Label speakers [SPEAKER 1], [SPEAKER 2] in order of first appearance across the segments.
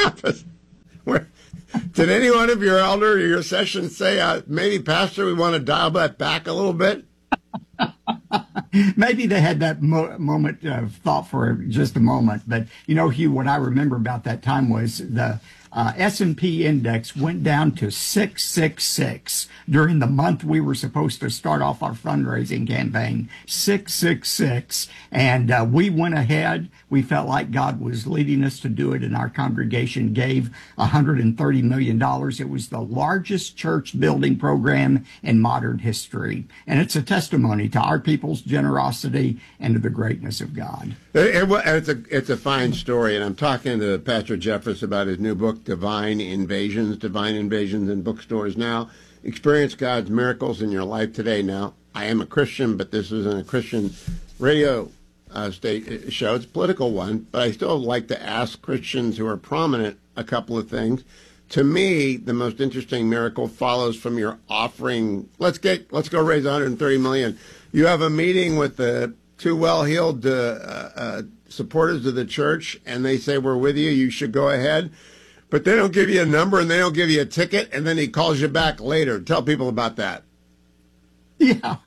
[SPEAKER 1] campus. Where, did any one of your elder or your session say, maybe, Pastor, we want to dial that back a little bit?
[SPEAKER 2] Maybe they had that moment of thought for just a moment. But, Hugh, what I remember about that time was the S&P index went down to 666 during the month we were supposed to start off our fundraising campaign, 666. And we went ahead. We felt like God was leading us to do it, and our congregation gave $130 million. It was the largest church building program in modern history. And it's a testimony to our people's generosity and to the greatness of God.
[SPEAKER 1] It's a fine story, and I'm talking to Pastor Jeffress about his new book, Divine Invasions in bookstores now. Experience God's miracles in your life today. Now, I am a Christian, but this isn't a Christian radio show. It's a political one, but I still like to ask Christians who are prominent a couple of things. To me, the most interesting miracle follows from your offering. Let's go raise $130 million. You have a meeting with the two well-heeled supporters of the church, and they say, we're with you, you should go ahead. But they don't give you a number, and they don't give you a ticket, and then he calls you back later. Tell people about that.
[SPEAKER 2] Yeah.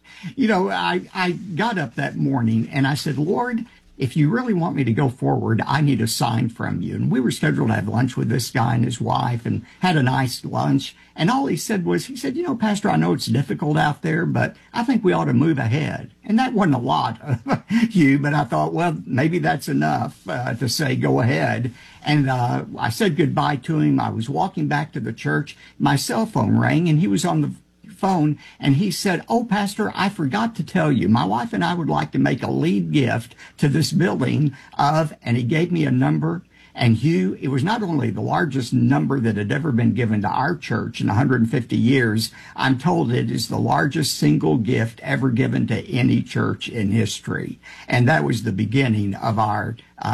[SPEAKER 2] I got up that morning, and I said, Lord, if you really want me to go forward, I need a sign from you. And we were scheduled to have lunch with this guy and his wife and had a nice lunch. And all he said, Pastor, I know it's difficult out there, but I think we ought to move ahead. And that wasn't a lot, Hugh, but I thought, well, maybe that's enough to say go ahead. And I said goodbye to him. I was walking back to the church. My cell phone rang, and he was on the phone, and he said, oh, Pastor, I forgot to tell you, my wife and I would like to make a lead gift to this building and he gave me a number. And Hugh, it was not only the largest number that had ever been given to our church in 150 years, I'm told it is the largest single gift ever given to any church in history. And that was the beginning of our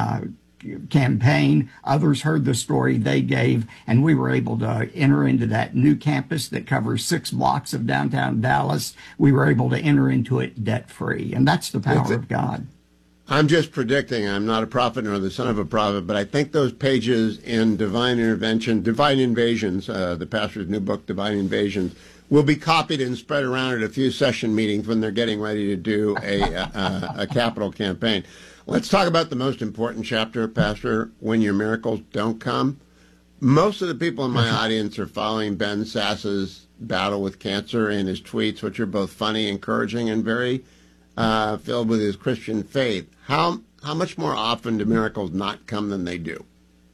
[SPEAKER 2] campaign. Others heard the story they gave, and we were able to enter into that new campus that covers 6 blocks of downtown Dallas. We were able to enter into it debt-free, and that's the power of God.
[SPEAKER 1] I'm just predicting. I'm not a prophet nor the son of a prophet, but I think those pages in Divine Invasions, the pastor's new book, Divine Invasions, will be copied and spread around at a few session meetings when they're getting ready to do a capital campaign. Let's talk about the most important chapter, Pastor, when your miracles don't come. Most of the people in my audience are following Ben Sass's battle with cancer and his tweets, which are both funny, encouraging, and very filled with his Christian faith. How much more often do miracles not come than they do?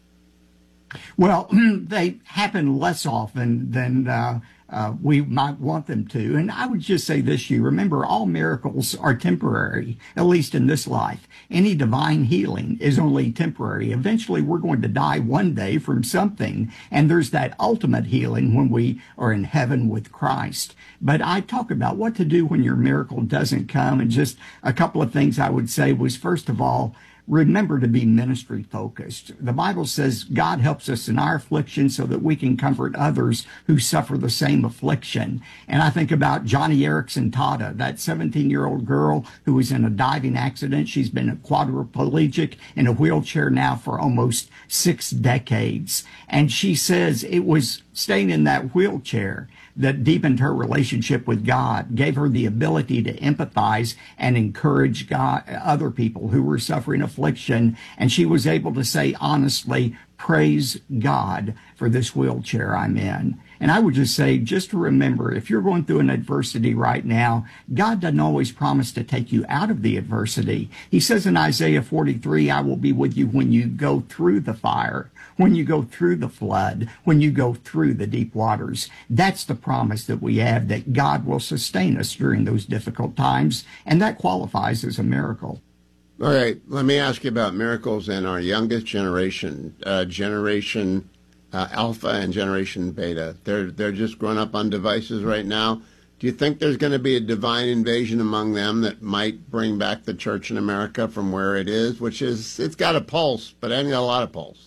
[SPEAKER 2] Well, they happen less often than we might want them to. And I would just say this, you remember, all miracles are temporary, at least in this life. Any divine healing is only temporary. Eventually, we're going to die one day from something, and there's that ultimate healing when we are in heaven with Christ. But I talk about what to do when your miracle doesn't come, and just a couple of things I would say was, first of all, remember to be ministry focused. The Bible says God helps us in our affliction so that we can comfort others who suffer the same affliction. And I think about Johnny Erickson Tata, that 17-year-old girl who was in a diving accident. She's been a quadriplegic in a wheelchair now for almost 6 decades. And she says it was staying in that wheelchair that deepened her relationship with God, gave her the ability to empathize and encourage other people who were suffering affliction. And she was able to say honestly, praise God for this wheelchair I'm in. And I would just say, just to remember, if you're going through an adversity right now, God doesn't always promise to take you out of the adversity. He says in Isaiah 43, I will be with you when you go through the fire, when you go through the flood, when you go through the deep waters. That's the promise that we have, that God will sustain us during those difficult times, and that qualifies as a miracle.
[SPEAKER 1] All right, let me ask you about miracles in our youngest generation, Generation Alpha and Generation Beta. They're just growing up on devices right now. Do you think there's going to be a divine invasion among them that might bring back the church in America from where it is, which is, it's got a pulse, but it ain't got a lot of pulse?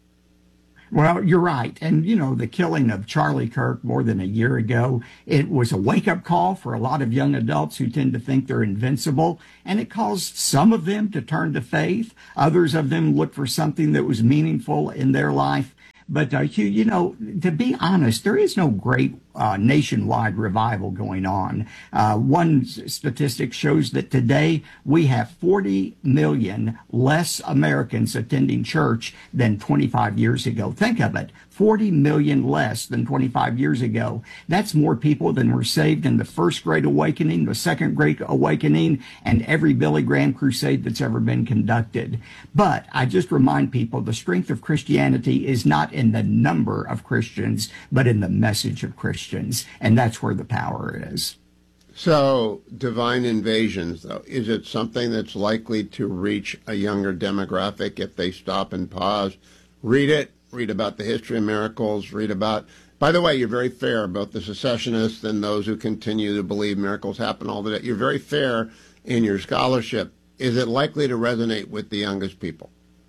[SPEAKER 2] Well, you're right. And, you know, the killing of Charlie Kirk more than a year ago, it was a wake-up call for a lot of young adults who tend to think they're invincible. And it caused some of them to turn to faith. Others of them look for something that was meaningful in their life. But Hugh, to be honest, there is no great nationwide revival going on. One statistic shows that today we have 40 million less Americans attending church than 25 years ago. Think of it. 40 million less than 25 years ago. That's more people than were saved in the First Great Awakening, the Second Great Awakening, and every Billy Graham crusade that's ever been conducted. But I just remind people the strength of Christianity is not in the number of Christians, but in the message of Christians. And that's where the power is.
[SPEAKER 1] So, divine invasions, though, is it something that's likely to reach a younger demographic if they stop and pause, read it, read about the history of miracles, read about... By the way, you're very fair, both the secessionists and those who continue to believe miracles happen all the day. You're very fair in your scholarship. Is it likely to resonate with the youngest people?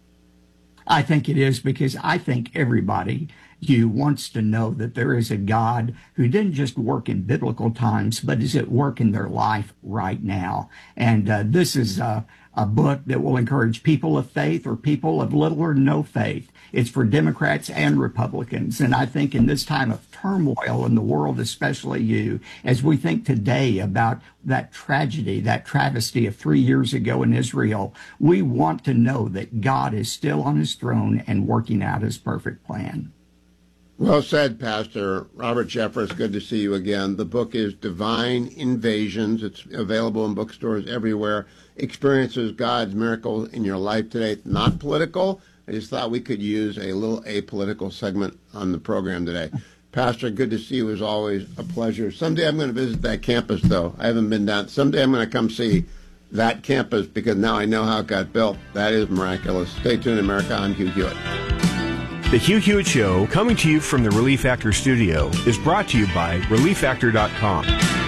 [SPEAKER 2] I think it is, because I think everybody wants to know that there is a God who didn't just work in biblical times, but is at work in their life right now. And this is a book that will encourage people of faith or people of little or no faith. It's for Democrats and Republicans. And I think in this time of turmoil in the world, especially as we think today about that tragedy, that travesty of 3 years ago in Israel, we want to know that God is still on his throne and working out his perfect plan.
[SPEAKER 1] Well said, Pastor Robert Jeffress. Good to see you again. The book is Divine Invasions. It's available in bookstores everywhere. Experiences God's miracles in your life today. It's not political. I just thought we could use a little apolitical segment on the program today. Pastor, good to see you as always. A pleasure. Someday I'm going to visit that campus, though. I haven't been down. Someday I'm going to come see that campus, because now I know how it got built. That is miraculous. Stay tuned, America. I'm Hugh Hewitt.
[SPEAKER 3] The Hugh Hewitt Show, coming to you from the Relief Factor studio, is brought to you by ReliefFactor.com.